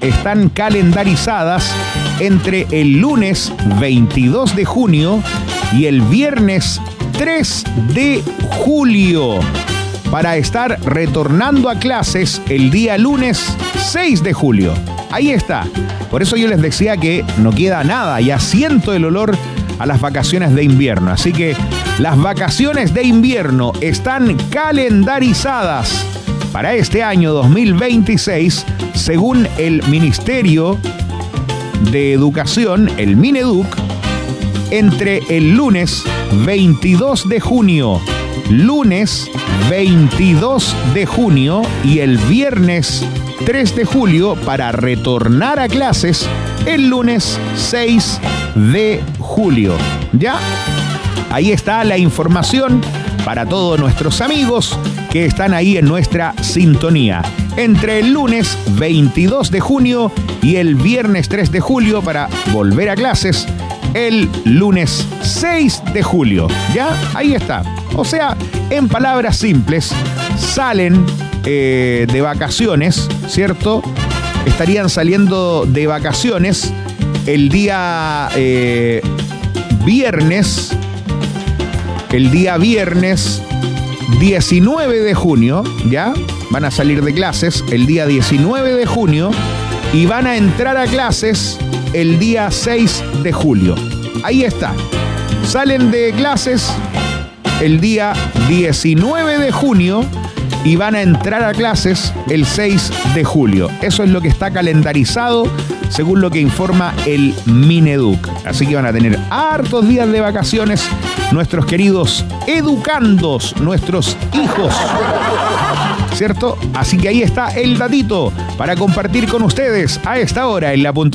están calendarizadas entre el lunes 22 de junio y el viernes 3 de julio, para estar retornando a clases el día lunes 6 de julio. Ahí está. Por eso yo les decía que no queda nada, ya siento el olor a las vacaciones de invierno. Así que las vacaciones de invierno están calendarizadas para este año 2026, según el Ministerio de Educación, el Mineduc, entre el lunes 22 de junio, y el viernes 3 de julio, para retornar a clases el lunes 6 de julio. ¿Ya? Ahí está la información para todos nuestros amigos que están ahí en nuestra sintonía. Entre el lunes 22 de junio y el viernes 3 de julio para volver a clases el lunes 6 de julio. ¿Ya? Ahí está. O sea, en palabras simples, salen de vacaciones, ¿cierto? Estarían saliendo de vacaciones el día viernes 19 de junio, ¿ya? Van a salir de clases el día 19 de junio y van a entrar a clases el día 6 de julio. Ahí está. Salen de clases el día 19 de junio y van a entrar a clases el 6 de julio. Eso es lo que está calendarizado según lo que informa el Mineduc. Así que van a tener hartos días de vacaciones nuestros queridos educandos, nuestros hijos, ¿cierto? Así que ahí está el datito para compartir con ustedes a esta hora en la puntuación.